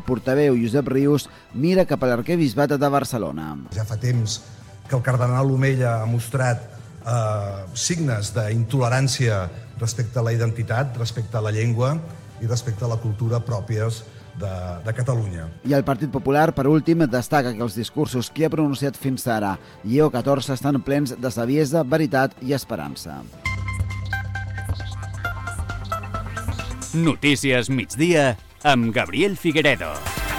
portaveu Josep Rius mira cap a l'arquebisbat de Barcelona. Ja fa temps que el cardenal Omella ha mostrat signes d'intolerància respecte a la identitat, respecte a la llengua i respecte a la cultura pròpies de Catalunya. I el Partit Popular, per últim, destaca que els discursos que ha pronunciat fins ara Lleó XIV estan plens de saviesa, veritat i esperança. Notícies migdia amb Gabriel Figueredo.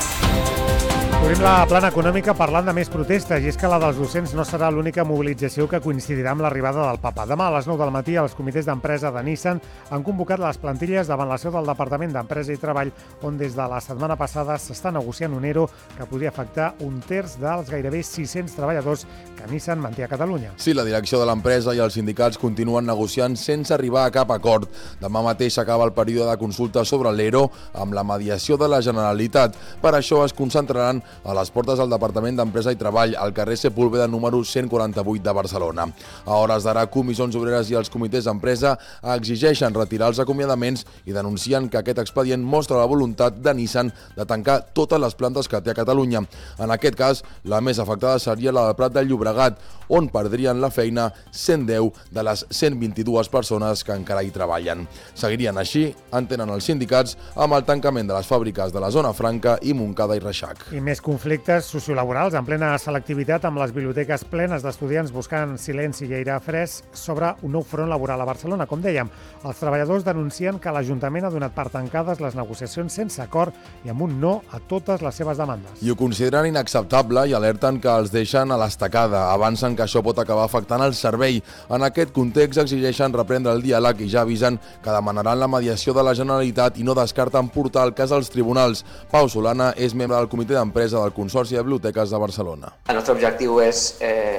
Obrim la plana econòmica parlant de més protestes, i és que la dels docents no serà l'única mobilització que coincidirà amb l'arribada del papa. Demà a les 9 del matí els comitès d'empresa de Nissan han convocat les plantilles davant la seu del Departament d'Empresa i Treball, on des de la setmana passada s'està negociant un ERO que podria afectar un terç dels gairebé 600 treballadors que Nissan manté a Catalunya. Sí, la direcció de l'empresa i els sindicats continuen negociant sense arribar a cap acord. Demà mateix s'acaba el període de consulta sobre l'ERO amb la mediació de la Generalitat. Per això es concentraran a les portes del Departament d'Empresa i Treball, al carrer Sepúlveda número 148 de Barcelona. A hores d'ara, comissions obreres i els comitès d'empresa exigeixen retirar els acomiadaments i denuncien que aquest expedient mostra la voluntat de Nissan de tancar totes les plantes que té a Catalunya. En aquest cas, la més afectada seria la del Prat de Llobregat, on perdrien la feina 110 de les 122 persones que encara hi treballen. Seguirien així, entenen els sindicats, amb el tancament de les fàbriques de la Zona Franca i Montcada i Reixac. I més conflictes sociolaborals en plena selectivitat, amb les biblioteques plenes d'estudiants buscant silenci i aire fresc sobre un nou front laboral a Barcelona. Com dèiem, els treballadors denuncien que l'Ajuntament ha donat per tancades les negociacions sense acord i amb un no a totes les seves demandes. I ho consideren inacceptable i alerten que els deixen a l'estacada. Avancen que això pot acabar afectant el servei. En aquest context exigeixen reprendre el diàleg i ja avisen que demanaran la mediació de la Generalitat i no descarten portar el cas als tribunals. Pau Solana és membre del comitè d'empresa del Consorci de Biblioteques de Barcelona. El nostre objectiu és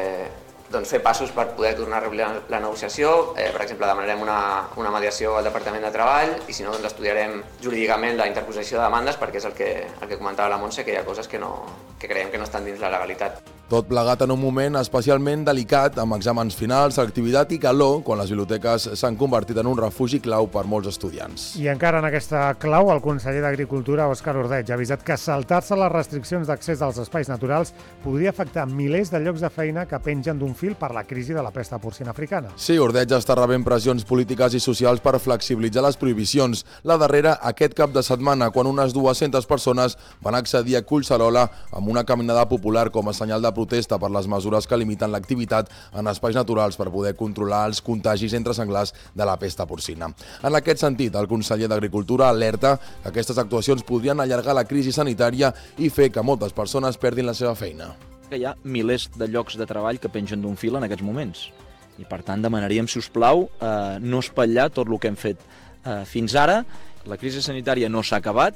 fer passos per poder tornar a reobrir la negociació. Per exemple, demanarem una mediació al Departament de Treball i si no, estudiarem jurídicament la interposició de demandes, perquè és el que comentava la Montse, que hi ha coses que creiem que no estan dins la legalitat. Tot plegat en un moment especialment delicat, amb exàmens finals, activitat i calor, quan les biblioteques s'han convertit en un refugi clau per molts estudiants. I encara en aquesta clau, el conseller d'Agricultura, Òscar Ordeig, ha avisat que saltar-se les restriccions d'accés als espais naturals podria afectar milers de llocs de feina que pengen d'un fil per la crisi de la pesta porcina africana. Sí, Ordeig està rebent pressions polítiques i socials per flexibilitzar les prohibicions. La darrera aquest cap de setmana, quan unes 200 persones van accedir a Collserola amb una caminada popular com a senyal de protesta per les mesures que limiten l'activitat en espais naturals per poder controlar els contagis entre senglars de la pesta porcina. En aquest sentit, el conseller d'Agricultura alerta que aquestes actuacions podrien allargar la crisi sanitària i fer que moltes persones perdin la seva feina. Hi ha milers de llocs de treball que pengen d'un fil en aquests moments. I per tant demanaríem, si us plau, no espatllar tot el que hem fet fins ara. La crisi sanitària no s'ha acabat.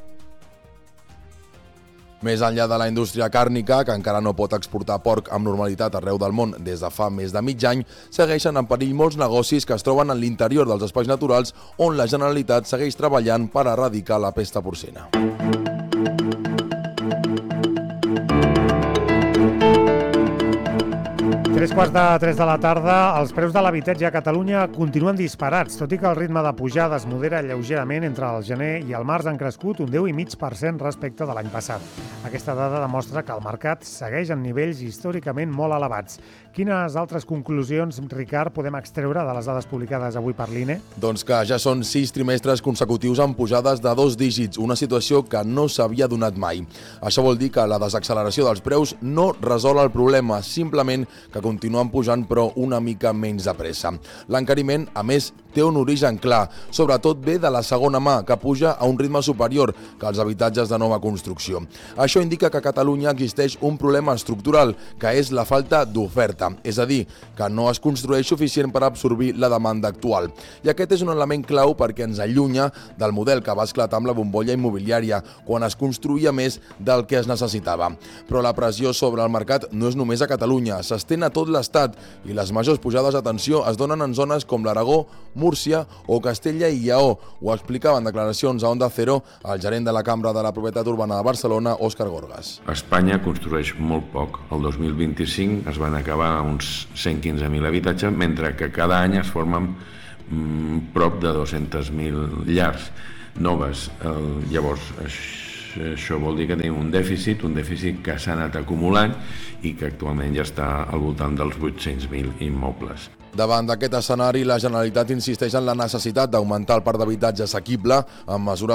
Més enllà de la indústria càrnica, que encara no pot exportar porc amb normalitat arreu del món des de fa més de mig any, segueixen en perill molts negocis que es troben en l'interior dels espais naturals on la Generalitat segueix treballant per erradicar la pesta porcina. 3:45 de la tarda, els preus de l'habitatge a Catalunya continuen disparats, tot i que el ritme de pujada es modera lleugerament. Entre el gener i el març han crescut un 10,5% respecte de l'any passat. Aquesta dada demostra que el mercat segueix en nivells històricament molt elevats. Quines altres conclusions, Ricard, podem extreure de les dades publicades avui per l'INE? Doncs que ja són 6 trimestres consecutius amb pujades de 2 dígits, una situació que no s'havia donat mai. Això vol dir que la desacceleració dels preus no resol el problema, simplement que continuen pujant però una mica menys de pressa. L'encariment, a més, té un origen clar, sobretot ve de la segona mà, que puja a un ritme superior que els habitatges de nova construcció. Això indica que a Catalunya existeix un problema estructural, que és la falta d'oferta, és a dir, que no es construeix suficient per absorbir la demanda actual. I aquest és un element clau perquè ens allunya del model que va esclatar amb la bombolla immobiliària, quan es construïa més del que es necessitava. Però la pressió sobre el mercat no és només a Catalunya, s'estén a tot l'Estat i les majors pujades d'atenció es donen en zones com l'Aragó, Múrcia o Castella i Lleó. Ho explicava en declaracions a Onda Cero el gerent de la Cambra de la Propietat Urbana de Barcelona, Òscar Gorgas. Espanya construeix molt poc. El 2025 es van acabar uns 115.000 habitatges, mentre que cada any es formen prop de 200.000 llars noves. Llavors, això vol dir que tenim un dèficit que s'ha anat acumulant i que actualment ja està al voltant dels 800.000 immobles. Davant d'aquest escenari, la Generalitat insisteix en la necessitat d'augmentar el parc d'habitatge assequible amb mesures